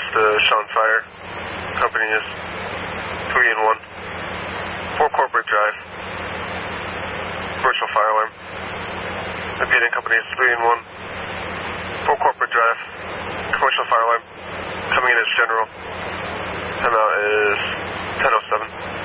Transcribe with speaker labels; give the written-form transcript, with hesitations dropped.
Speaker 1: to Sean Fire. Company is 3 and 1. 4 Corporate Drive. Virtual fire alarm. Repeating, company is 3 and 1. 4 Corporate Drive. Commercial fire alarm. Coming in as general. Timeout is 10:07.